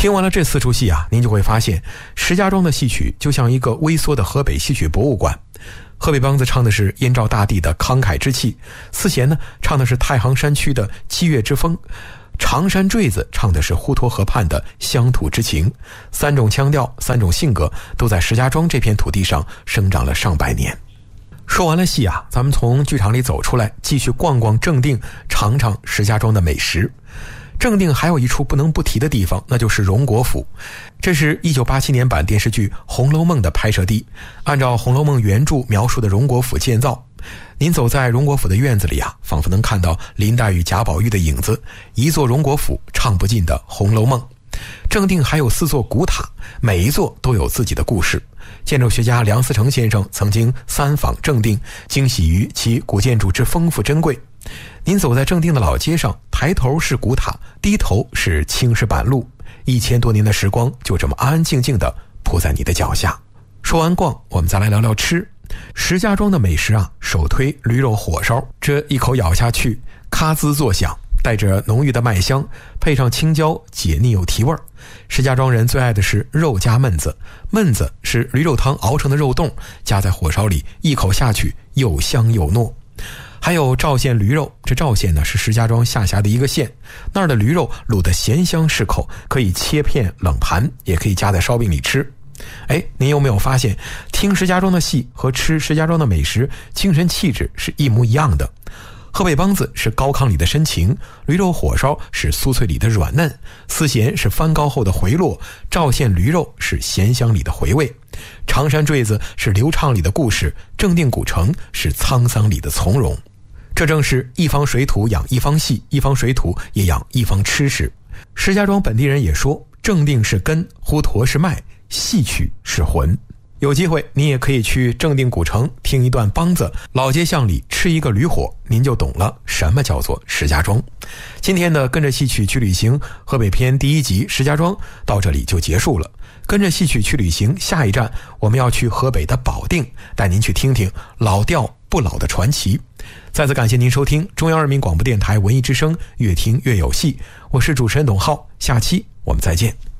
听完了这4出戏啊，您就会发现石家庄的戏曲就像一个微缩的河北戏曲博物馆。河北梆子唱的是燕赵大地的慷慨之气，四弦呢唱的是太行山区的激越之风，常山坠子唱的是滹沱河畔的乡土之情。3种腔调，3种性格都在石家庄这片土地上生长了上百年。说完了戏啊，咱们从剧场里走出来，继续逛逛正定，尝尝石家庄的美食。正定还有一处不能不提的地方，那就是荣国府。这是1987年版电视剧《红楼梦》的拍摄地，按照《红楼梦》原著描述的荣国府建造。您走在荣国府的院子里啊，仿佛能看到林黛与贾宝玉的影子，一座荣国府唱不尽的《红楼梦》。正定还有4座古塔，每一座都有自己的故事。建筑学家梁思成先生曾经3访正定，惊喜于其古建筑之丰富珍贵。您走在正定的老街上，抬头是古塔，低头是青石板路，1000多年的时光就这么安安静静地铺在你的脚下。说完逛，我们再来聊聊吃。石家庄的美食啊，首推驴肉火烧，这一口咬下去，咔滋作响，带着浓郁的麦香，配上青椒，解腻又提味儿。石家庄人最爱的是肉夹焖子，焖子是驴肉汤熬成的肉冻，夹在火烧里，一口下去又香又糯。还有赵县驴肉，这赵县呢是石家庄下辖的一个县，那儿的驴肉卤得咸香适口，可以切片冷盘，也可以夹在烧饼里吃。您有没有发现，听石家庄的戏和吃石家庄的美食，精神气质是一模一样的？河北梆子是高亢里的深情，驴肉火烧是酥脆里的软嫩，丝弦是翻高后的回落，赵县驴肉是咸香里的回味，常山坠子是流畅里的故事，正定古城是沧桑里的从容。这正是一方水土养一方戏，一方水土也养一方吃食。石家庄本地人也说，正定是根，滹沱是脉，戏曲是魂。有机会你也可以去正定古城听一段梆子，老街巷里吃一个驴火，您就懂了什么叫做石家庄。今天的跟着戏曲去旅行河北篇第1集石家庄到这里就结束了。跟着戏曲去旅行，下一站我们要去河北的保定，带您去听听老调不老的传奇。再次感谢您收听中央人民广播电台文艺之声，越听越有戏。我是主持人董浩，下期我们再见。